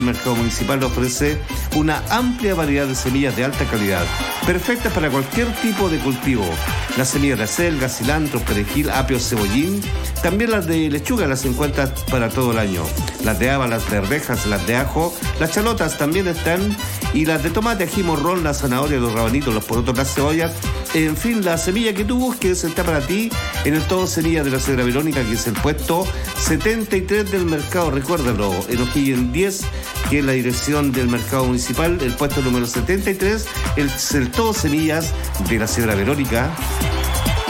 El mercado municipal ofrece una amplia variedad de semillas de alta calidad, perfectas para cualquier tipo de cultivo. Las semillas de acelga, cilantro, perejil, apio, cebollín. También las de lechuga las encuentras para todo el año. Las de haba, las de arvejas, las de ajo, las chalotas también están. Y las de tomate, ají, morrón, la zanahoria, los rabanitos, los porotos, las cebollas. En fin, la semilla que tú busques está para ti en el Todo Semillas de la Cedra Verónica, que es el puesto 73 del mercado. Recuérdalo, en O'Higgins 10, que es la dirección del mercado municipal, el puesto número 73, es el Todo Semillas de la Cedra Verónica.